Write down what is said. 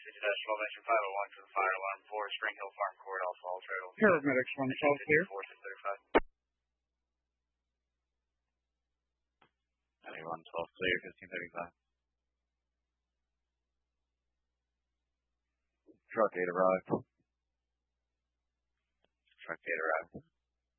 Mention 501 for the fire alarm for Spring Hill Farm Court, Alpha Ultra. Paramedics 112 clear. 4635. 112 clear, 1535. Truck 8 arrived. Truck 8 arrived.